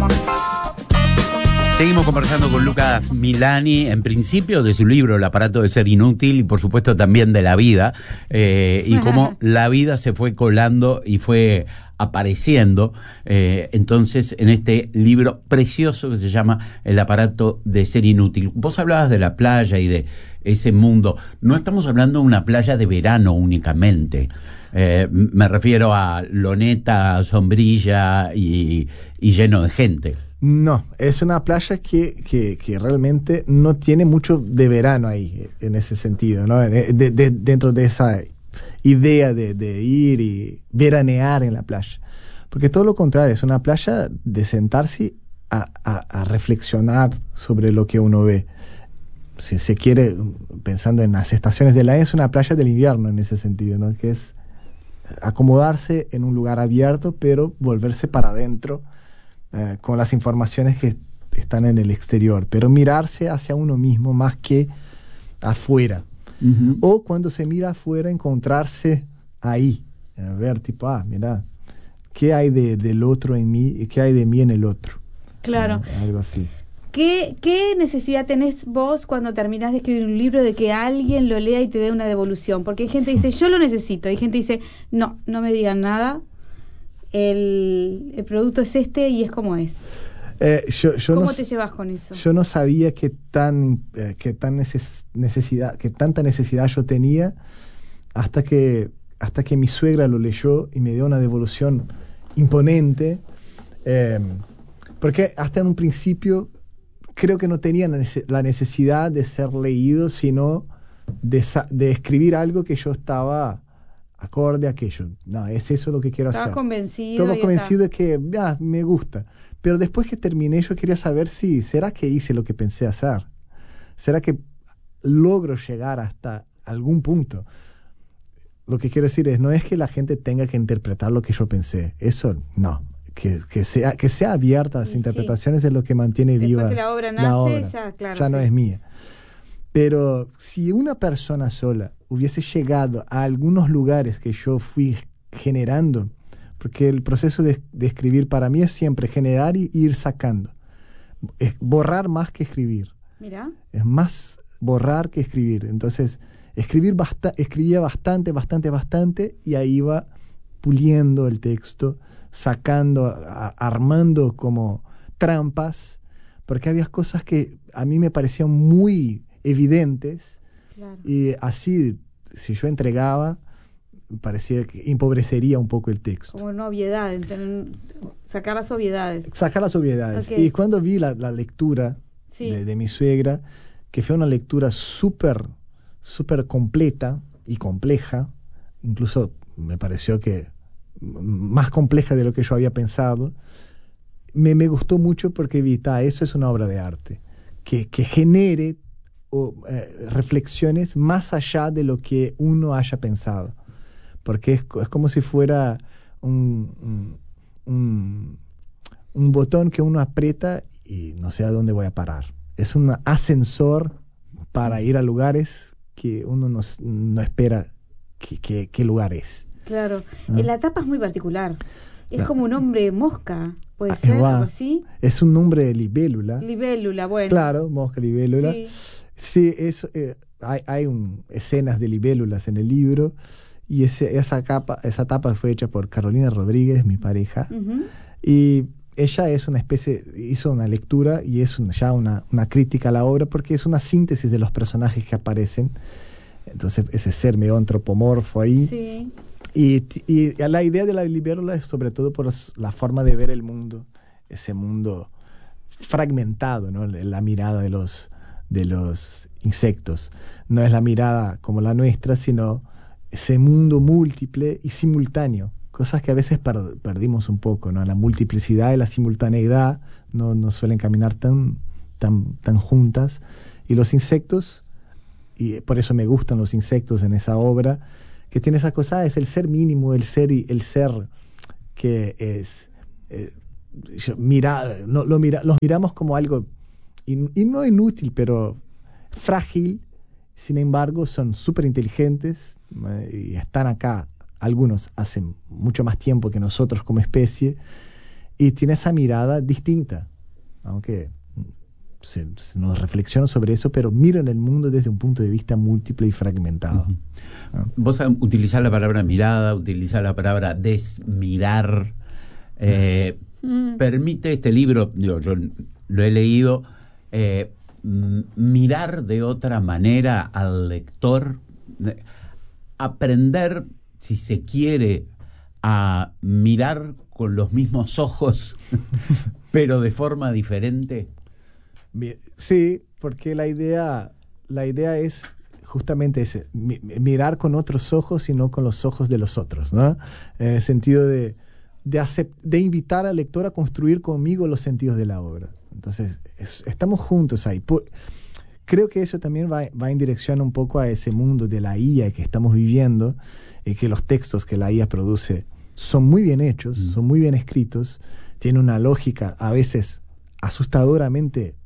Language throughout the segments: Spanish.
Seguimos conversando con Lucas Milani, en principio de su libro El aparato de ser inútil y por supuesto también de la vida, y cómo la vida se fue colando y fue apareciendo entonces en este libro precioso que se llama El aparato de ser inútil. Vos hablabas de la playa y de ese mundo. No estamos hablando de una playa de verano únicamente. Me refiero a loneta, sombrilla y lleno de gente. No, es una playa que realmente no tiene mucho de verano ahí, en ese sentido, ¿no? Dentro de esa idea de ir y veranear en la playa. Porque todo lo contrario, es una playa de sentarse a reflexionar sobre lo que uno ve. Si se quiere, pensando en las estaciones del año, es una playa del invierno en ese sentido, ¿no? Que es acomodarse en un lugar abierto, pero volverse para adentro, con las informaciones que están en el exterior, pero mirarse hacia uno mismo más que afuera. Uh-huh. O cuando se mira afuera, encontrarse ahí, ver tipo, mira, ¿qué hay del otro en mí y qué hay de mí en el otro? Claro. Algo así. ¿Qué necesidad tenés vos cuando terminás de escribir un libro de que alguien lo lea y te dé una devolución? Porque hay gente que dice, yo lo necesito. Hay gente que dice, no me digan nada. El producto es este y es como es. ¿Cómo te llevas con eso? Yo no sabía que tanta necesidad yo tenía hasta que mi suegra lo leyó y me dio una devolución imponente, porque hasta en un principio creo que no tenía la necesidad de ser leído, sino de escribir algo que yo estaba acorde a aquello. No, es eso lo que quiero hacer. Estaba convencido. Todo convencido de que me gusta. Pero después que terminé, yo quería saber si, ¿será que hice lo que pensé hacer? ¿Será que logro llegar hasta algún punto? Lo que quiero decir no es que la gente tenga que interpretar lo que yo pensé. Eso no. Que sea abierta a las interpretaciones es lo que mantiene viva después que la obra nace, ya no es mía. Pero si una persona sola hubiese llegado a algunos lugares que yo fui generando, porque el proceso de escribir para mí es siempre generar y ir sacando. Es borrar más que escribir. Mira. Es más borrar que escribir. Entonces, escribía bastante y ahí iba puliendo el texto, sacando, armando como trampas, porque había cosas que a mí me parecían muy evidentes. Claro. Y así, si yo entregaba, parecía que empobrecería un poco el texto. Como una obviedad, sacar las obviedades. Sacar las obviedades. Okay. Y cuando vi la lectura de mi suegra, que fue una lectura súper completa y compleja, incluso me pareció que más compleja de lo que yo había pensado, me gustó mucho porque vi, eso es una obra de arte, que genere reflexiones más allá de lo que uno haya pensado, porque es como si fuera un botón que uno aprieta y no sé a dónde voy a parar. Es un ascensor para ir a lugares que uno no espera qué lugar es. Claro. La tapa es muy particular. Es como un hombre mosca, puede ser, algo así. Es un nombre de libélula. Libélula, bueno. Claro, mosca, libélula. Sí. Sí, hay escenas de libélulas en el libro, y esa tapa fue hecha por Carolina Rodríguez, mi pareja, uh-huh. Y ella es una especie, hizo una lectura y es ya una crítica a la obra, porque es una síntesis de los personajes que aparecen. Entonces ese ser medio antropomorfo ahí. Sí. Y la idea de la libélula es sobre todo por la forma de ver el mundo, ese mundo fragmentado, ¿no? La mirada de los insectos no es la mirada como la nuestra, sino ese mundo múltiple y simultáneo, cosas que a veces perdimos un poco, ¿no? La multiplicidad y la simultaneidad no suelen caminar tan juntas, y los insectos, y por eso me gustan los insectos en esa obra, que tiene esa cosa, es el ser mínimo, el ser que es los miramos como algo y no inútil, pero frágil. Sin embargo, son súper inteligentes y están acá, algunos hacen mucho más tiempo que nosotros como especie, y tiene esa mirada distinta, aunque se nos reflexiona sobre eso, pero miran el mundo desde un punto de vista múltiple y fragmentado. Vos utilizás la palabra mirada, utilizás la palabra desmirar. Permite este libro, yo lo he leído, mirar de otra manera al lector, aprender, si se quiere, a mirar con los mismos ojos, pero de forma diferente. Sí, porque la idea es justamente ese, mirar con otros ojos y no con los ojos de los otros, ¿no? En el sentido de invitar al lector a construir conmigo los sentidos de la obra. Entonces, estamos juntos ahí. Creo que eso también va en dirección un poco a ese mundo de la IA que estamos viviendo, que los textos que la IA produce son muy bien hechos, son muy bien escritos, tienen una lógica a veces asustadoramente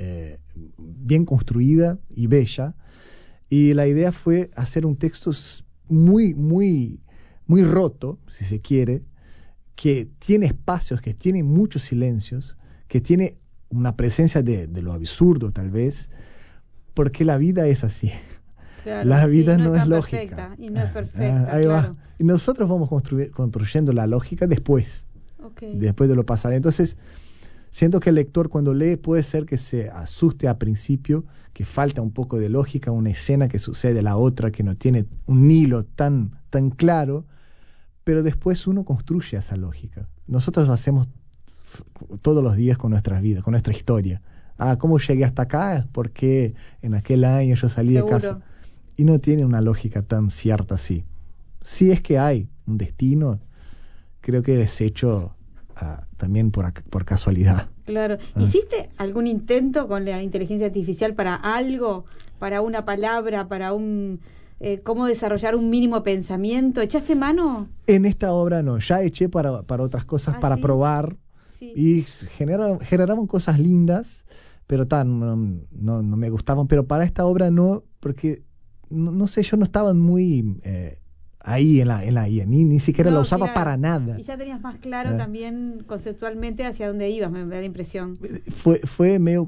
bien construida y bella, y la idea fue hacer un texto muy, muy, muy roto, si se quiere, que tiene espacios, que tiene muchos silencios, que tiene una presencia de lo absurdo tal vez, porque la vida es así. Claro, la vida no es lógica. Y no es perfecta, ahí claro. va. Y nosotros vamos construyendo la lógica después, después de lo pasado. Entonces, siento que el lector cuando lee puede ser que se asuste a principio, que falta un poco de lógica, una escena que sucede la otra, que no tiene un hilo tan claro, pero después uno construye esa lógica. Nosotros lo hacemos todos los días con nuestras vidas, con nuestra historia. ¿Cómo llegué hasta acá? Porque en aquel año yo salí de casa. Y no tiene una lógica tan cierta así. Si es que hay un destino, creo que es hecho también por casualidad. Claro. ¿Hiciste algún intento con la inteligencia artificial para algo, para una palabra, para cómo desarrollar un mínimo pensamiento? ¿Echaste mano? En esta obra no, ya eché para otras cosas, para ¿sí? probar, sí. Y generaban cosas lindas, pero no me gustaban, pero para esta obra no, porque no sé, yo no estaba muy ahí en la IA, ni siquiera la usaba, claro, para nada. Y ya tenías más claro también conceptualmente hacia dónde ibas, me da la impresión. Fue medio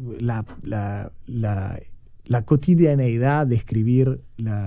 la cotidianeidad de escribir,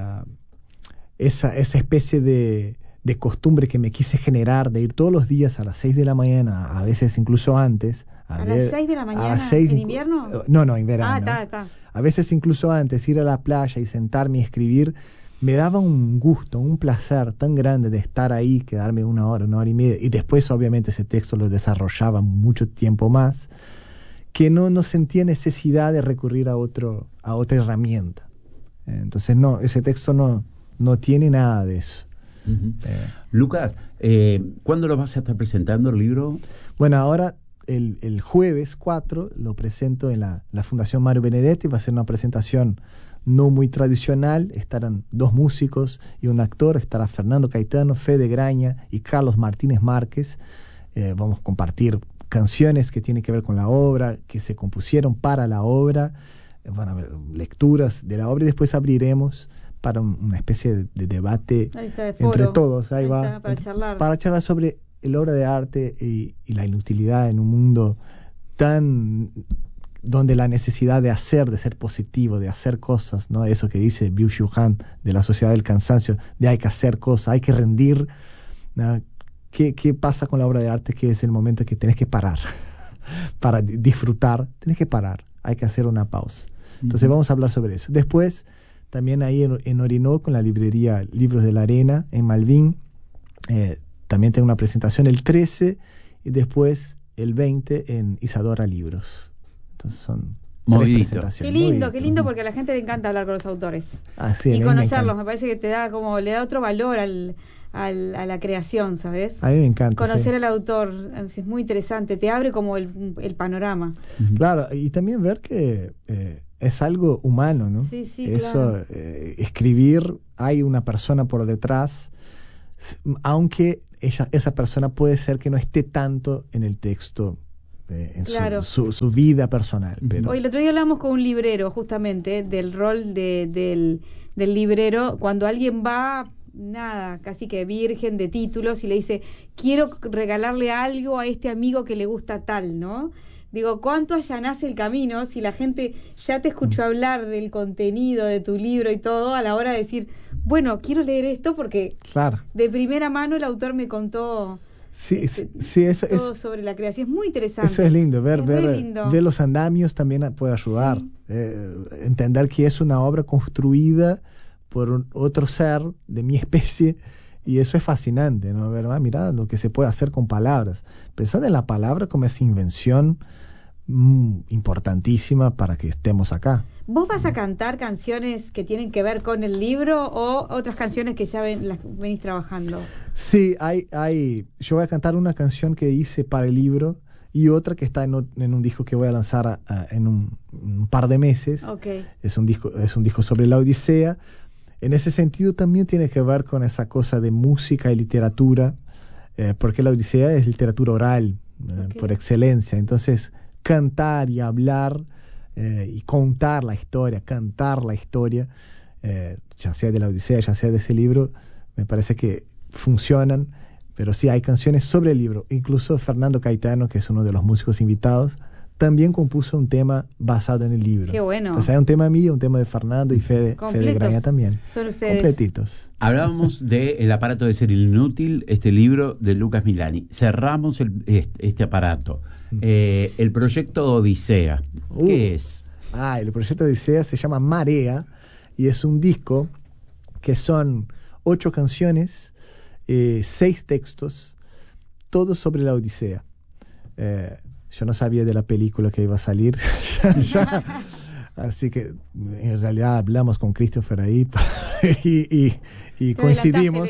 esa especie de costumbre que me quise generar, de ir todos los días a las 6 de la mañana, a veces incluso antes. ¿A las 6 de la mañana? ¿En invierno? No, en verano. Está. A veces incluso antes, ir a la playa y sentarme y escribir, me daba un gusto, un placer tan grande de estar ahí, quedarme una hora y media, y después obviamente ese texto lo desarrollaba mucho tiempo más, que no sentía necesidad de recurrir a otra herramienta. Entonces ese texto no tiene nada de eso. Uh-huh. Lucas, ¿cuándo lo vas a estar presentando el libro? Bueno, ahora el jueves 4 lo presento en la Fundación Mario Benedetti. Va a ser una presentación no muy tradicional. Estarán 2 músicos y un actor. Estará Fernando Caetano, Fede Graña y Carlos Martínez Márquez. Vamos a compartir canciones que tienen que ver con la obra, que se compusieron para la obra. Van a haber lecturas de la obra y después abriremos para una especie de debate entre todos. Ahí va. Para charlar sobre la obra de arte y la inutilidad en un mundo donde la necesidad de ser positivo, de hacer cosas, ¿no? Eso que dice Byung-Chul Han de la sociedad del cansancio, de hay que hacer cosas, hay que rendir, ¿no? ¿Qué pasa con la obra de arte? Que es el momento que tenés que parar. Para disfrutar, tenés que parar, hay que hacer una pausa. Entonces vamos a hablar sobre eso. Después, también ahí en Orinoco, en la librería Libros de la Arena, en Malvin, también tengo una presentación el 13 y después el 20 en Isadora Libros. Entonces son 3 presentaciones. Qué lindo, porque a la gente le encanta hablar con los autores. Sí, y conocerlos, me parece que le da otro valor a la creación, ¿sabes? A mí me encanta. Conocer al autor es muy interesante, te abre como el panorama. Claro, y también ver que es algo humano, ¿no? Sí, eso, claro. Escribir, hay una persona por detrás, aunque esa persona puede ser que no esté tanto en el texto, en su vida personal. Pero Hoy, el otro día hablamos con un librero justamente del rol del librero cuando alguien va nada, casi que virgen de títulos, y le dice, quiero regalarle algo a este amigo que le gusta tal, ¿no? Digo, ¿cuánto allanás el camino si la gente ya te escuchó hablar del contenido de tu libro y todo a la hora de decir, bueno, quiero leer esto porque Claro. de primera mano el autor me contó Sí, sí, eso todo es. sobre la creación? Es muy interesante. Eso es lindo, Es re lindo. ver los andamios también puede ayudar. Sí. Entender que es una obra construida por otro ser de mi especie, y eso es fascinante, ¿no? Ver, mira lo que se puede hacer con palabras. Pensando en la palabra como esa invención importantísima para que estemos acá. ¿Vos vas a cantar canciones que tienen que ver con el libro o otras canciones que ya las venís trabajando? Sí, yo voy a cantar una canción que hice para el libro y otra que está en un disco que voy a lanzar en un par de meses. Okay. Es un disco sobre la Odisea. En ese sentido también tiene que ver con esa cosa de música y literatura, porque la Odisea es literatura oral, Okay. por excelencia. Entonces, cantar y hablar y contar la historia, cantar la historia, ya sea de la Odisea, ya sea de ese libro, me parece que funcionan. Pero sí, hay canciones sobre el libro. Incluso Fernando Caetano, que es uno de los músicos invitados, también compuso un tema basado en el libro. Qué bueno. Entonces hay un tema mío, un tema de Fernando y Fede Graña también. Son ustedes. Completitos. Hablábamos de El aparato de ser inútil, este libro de Lucas Milani. Cerramos este aparato. El proyecto Odisea, ¿qué es? El proyecto Odisea se llama Marea y es un disco que son 8 canciones, 6 textos, todos sobre la Odisea. Yo no sabía de la película que iba a salir. Así que en realidad hablamos con Christopher ahí y coincidimos.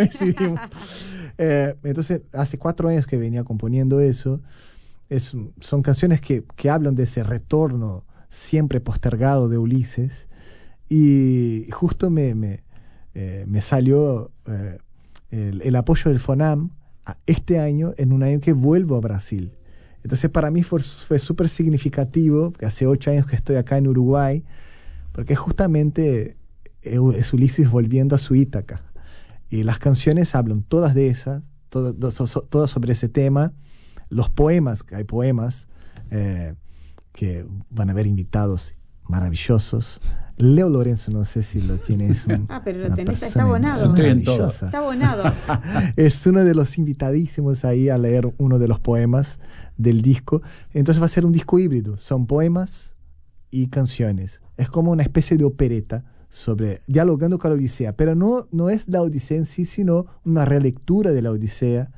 Entonces, hace 4 años que venía componiendo eso. Son canciones que hablan de ese retorno siempre postergado de Ulises. Y justo me salió el apoyo del FONAM este año, en un año que vuelvo a Brasil. Entonces para mí fue súper significativo, que hace 8 años que estoy acá en Uruguay, porque justamente es Ulises volviendo a su Ítaca. Y las canciones hablan todas de esas, todas sobre ese tema. Los poemas, hay poemas que van a haber invitados maravillosos. Leo Lorenzo, no sé si lo tienes. Pero lo tenés, está abonado. Estoy en todo. Está abonado. Es uno de los invitadísimos ahí a leer uno de los poemas del disco. Entonces va a ser un disco híbrido. Son poemas y canciones. Es como una especie de opereta dialogando con la Odisea. Pero no es la Odisea en sí, sino una relectura de la Odisea.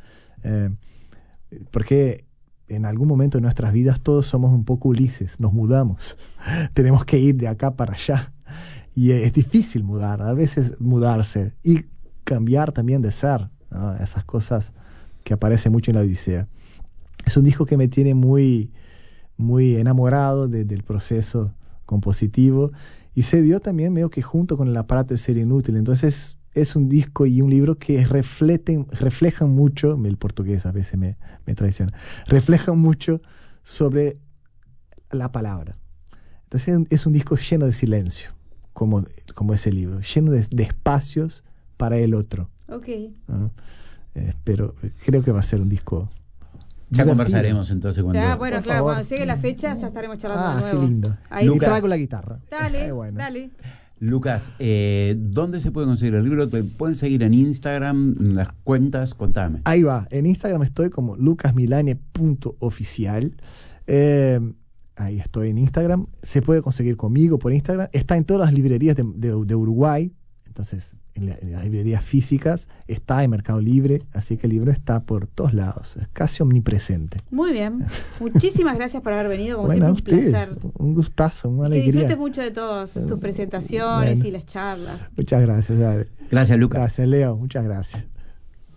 Porque en algún momento de nuestras vidas todos somos un poco Ulises, nos mudamos, tenemos que ir de acá para allá y es difícil a veces mudarse y cambiar también de ser, ¿no? Esas cosas que aparecen mucho en la Odisea. Es un disco que me tiene muy, muy enamorado del proceso compositivo y se dio también medio que junto con el aparato de ser inútil. Entonces es un disco y un libro que reflejan mucho, el portugués a veces me traiciona, reflejan mucho sobre la palabra. Entonces es un disco lleno de silencio, como ese libro, lleno de espacios para el otro. Okay. Pero creo que va a ser un disco Ya divertido. Conversaremos entonces cuando... Bueno, Por claro, favor. cuando llegue la fecha ya estaremos charlando de nuevo. Qué lindo. Ahí Lucas, sí. traigo la guitarra. Dale, Bueno. dale. Lucas, ¿dónde se puede conseguir el libro? ¿Te pueden seguir en Instagram, en las cuentas? Contame. Ahí va, en Instagram estoy como lucasmilane.oficial. Ahí estoy en Instagram. Se puede conseguir conmigo por Instagram. Está en todas las librerías de Uruguay. Entonces, en las librerías físicas. Está en Mercado Libre. Así que el libro está por todos lados. Es casi omnipresente. Muy bien. Muchísimas gracias por haber venido. Como Bueno, siempre, un ustedes, placer. un gustazo, una Que alegría. disfrutes mucho de todas tus presentaciones Bueno. y las charlas. Muchas gracias. Ale. Gracias, Lucas. Gracias, Leo. Muchas gracias.